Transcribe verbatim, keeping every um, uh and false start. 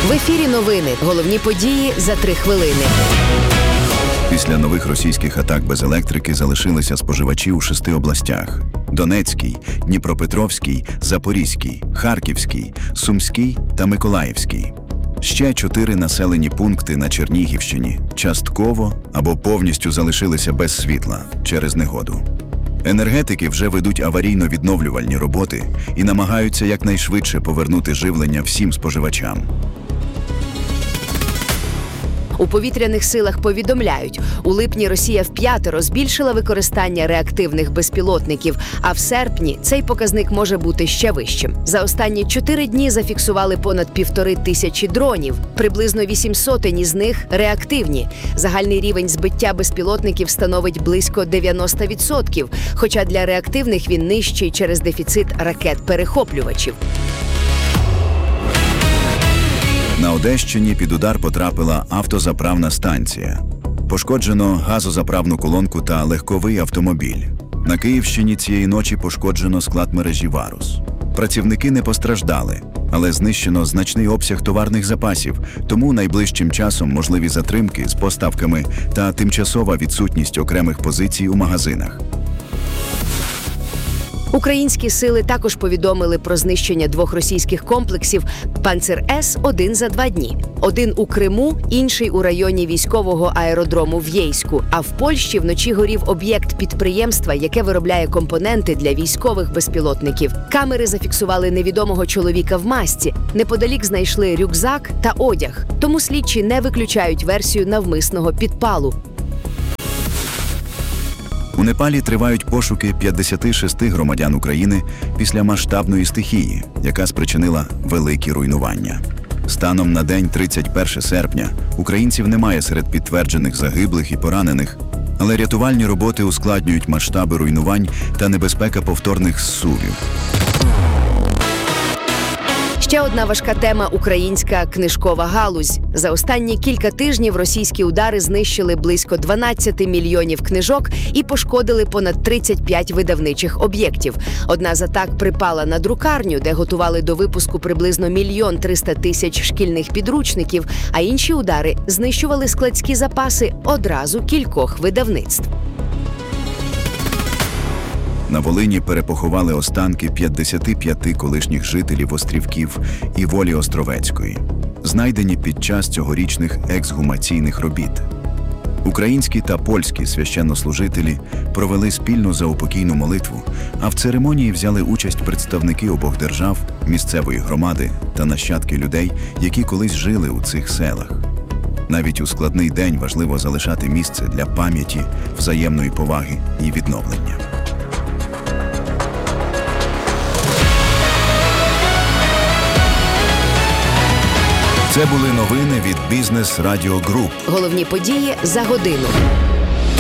В ефірі новини. Головні події за три хвилини. Після нових російських атак без електрики залишилися споживачі у шести областях: Донецькій, Дніпропетровській, Запорізькій, Харківській, Сумській та Миколаївській. Ще чотири населені пункти на Чернігівщині частково або повністю залишилися без світла через негоду. Енергетики вже ведуть аварійно-відновлювальні роботи і намагаються якнайшвидше повернути живлення всім споживачам. У повітряних силах повідомляють, у липні Росія вп'ятеро збільшила використання реактивних безпілотників, а в серпні цей показник може бути ще вищим. За останні чотири дні зафіксували понад півтори тисячі дронів, приблизно вісім сотень із них реактивні. Загальний рівень збиття безпілотників становить близько дев'яносто відсотків, хоча для реактивних він нижчий через дефіцит ракет-перехоплювачів. На Одещині під удар потрапила автозаправна станція. Пошкоджено газозаправну колонку та легковий автомобіль. На Київщині цієї ночі пошкоджено склад мережі «Варус». Працівники не постраждали, але знищено значний обсяг товарних запасів, тому найближчим часом можливі затримки з поставками та тимчасова відсутність окремих позицій у магазинах. Українські сили також повідомили про знищення двох російських комплексів «Панцир-С» один за два дні. Один у Криму, інший у районі військового аеродрому в Єйську. А в Польщі вночі горів об'єкт підприємства, яке виробляє компоненти для військових безпілотників. Камери зафіксували невідомого чоловіка в масці. Неподалік знайшли рюкзак та одяг. Тому слідчі не виключають версію навмисного підпалу. У Непалі тривають пошуки п'ятдесят шість громадян України після масштабної стихії, яка спричинила великі руйнування. Станом на день тридцять перше серпня українців немає серед підтверджених загиблих і поранених, але рятувальні роботи ускладнюють масштаби руйнувань та небезпека повторних зсувів. Ще одна важка тема – українська книжкова галузь. За останні кілька тижнів російські удари знищили близько дванадцять мільйонів книжок і пошкодили понад тридцять п'ять видавничих об'єктів. Одна з атак припала на друкарню, де готували до випуску приблизно мільйон триста тисяч шкільних підручників, а інші удари знищували складські запаси одразу кількох видавництв. На Волині перепоховали останки п'ятдесят п'ять колишніх жителів острівків і Волі Островецької, знайдені під час цьогорічних ексгумаційних робіт. Українські та польські священнослужителі провели спільну заупокійну молитву, а в церемонії взяли участь представники обох держав, місцевої громади та нащадки людей, які колись жили у цих селах. Навіть у складний день важливо залишати місце для пам'яті, взаємної поваги і відновлення. Це були новини від Бізнес Радіо Груп. Головні події за годину.